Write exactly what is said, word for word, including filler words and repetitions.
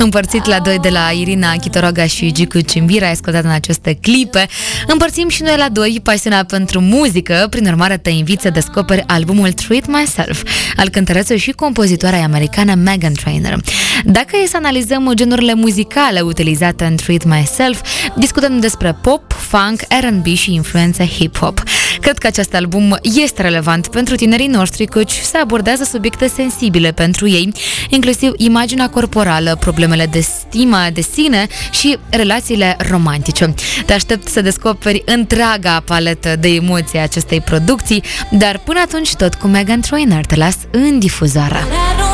Împărțit la doi de la Irina Chitoroga și Gicu Cimbira, ai ascultat în aceste clipe. Împărțim și noi la doi pasiunea pentru muzică, prin urmare te invit să descoperi albumul Treat Myself al cântăreței și compozitoarei americane Meghan Trainor. Dacă e să analizăm genurile muzicale utilizate în Treat Myself, discutăm despre pop, funk, R and B și influențe hip-hop. Cred că acest album este relevant pentru tinerii noștri, căci se abordează subiecte sensibile pentru ei, inclusiv imaginea corporală, problemele de stimă de sine și relațiile romantice. Te aștept să descoperi întreaga paletă de emoții a acestei producții, dar până atunci tot cu Meghan Trainor te las în difuzoare.